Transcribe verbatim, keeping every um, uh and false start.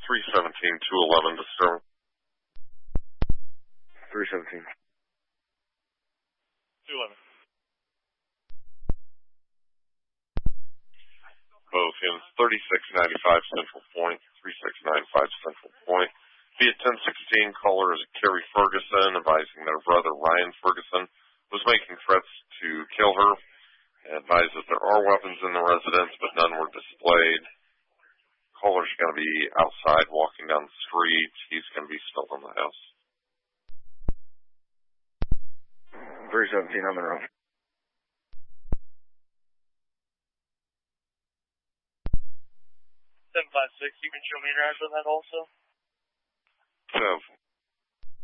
three seventeen, two eleven disturbance. three seventeen. two eleven. Both units, thirty-six ninety-five Central Point, thirty-six ninety-five Central Point. Via ten sixteen, caller is Carrie Ferguson, advising that her brother Ryan Ferguson was making threats to kill her. Advised that there are weapons in the residence, but none were displayed. Caller's going to be outside walking down the street. He's going to be still in the house. three seventeen on the road. seven five six, you can show me your address on that also? So,